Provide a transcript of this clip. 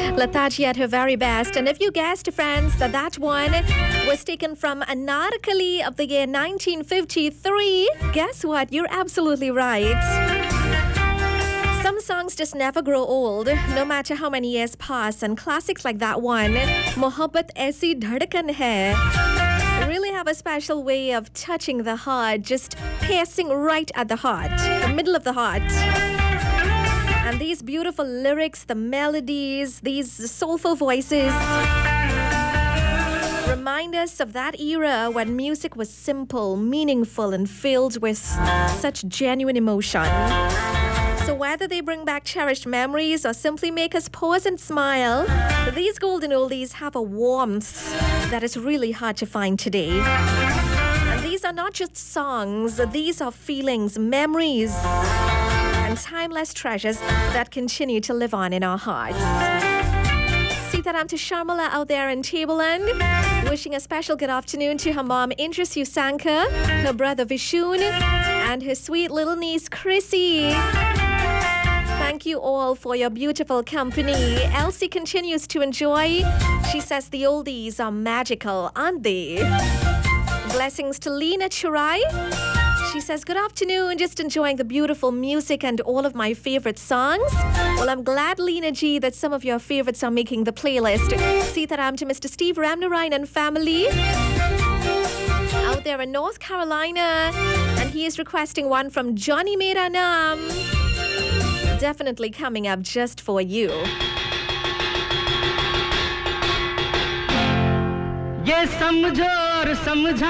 Lataji at her very best. And if you guessed, friends, that one was taken from Anarkali of the year 1953, guess what? You're absolutely right. Some songs just never grow old, no matter how many years pass. And classics like that one, Mohabbat Aisi Dhadkan Hai, really have a special way of touching the heart, just piercing right at the heart, the middle of the heart. And these beautiful lyrics, the melodies, these soulful voices remind us of that era when music was simple, meaningful, and filled with such genuine emotion. So whether they bring back cherished memories or simply make us pause and smile, these golden oldies have a warmth that is really hard to find today. And these are not just songs, these are feelings, memories, and timeless treasures that continue to live on in our hearts. Sitaram to Sharmila out there in Tableland, wishing a special good afternoon to her mom Indris Usanka, her brother Vishun, and her sweet little niece Chrissy. Thank you all for your beautiful company. Elsie continues to enjoy. She says the oldies are magical, aren't they? Blessings to Lena Churai. She says, good afternoon, just enjoying the beautiful music and all of my favorite songs. Well, I'm glad, Lena G, that some of your favorites are making the playlist. Sitaram to Mr. Steve Ramnarayan and family out there in North Carolina. And he is requesting one from Johnny Mera Naam. Definitely coming up just for you. ये समझो और समझा